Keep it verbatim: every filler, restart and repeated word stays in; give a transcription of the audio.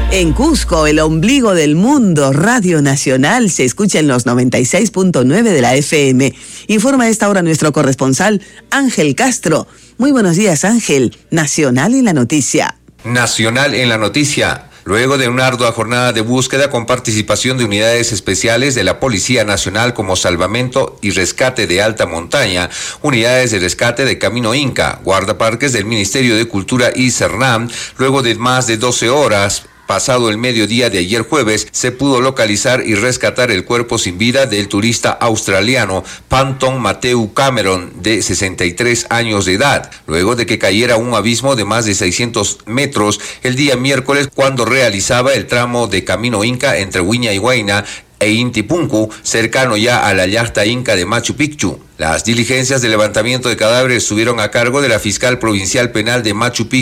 En Cusco, el ombligo del mundo, Radio Nacional se escucha en los noventa y seis punto nueve de la F M. Informa a esta hora nuestro corresponsal Ángel Castro. Muy buenos días, Ángel. Nacional en la noticia. Nacional en la noticia. Luego de una ardua jornada de búsqueda con participación de unidades especiales de la Policía Nacional como Salvamento y Rescate de Alta Montaña, unidades de rescate de Camino Inca, guardaparques del Ministerio de Cultura y CERNAM, luego de más de doce horas, pasado el mediodía de ayer jueves, se pudo localizar y rescatar el cuerpo sin vida del turista australiano Panton Matthew Cameron, de sesenta y tres años de edad, luego de que cayera a un abismo de más de seiscientos metros el día miércoles cuando realizaba el tramo de Camino Inca entre Huiña y Huayna e Intipunku, cercano ya a la yacta inca de Machu Picchu. Las diligencias de levantamiento de cadáveres estuvieron a cargo de la fiscal provincial penal de Machu Picchu,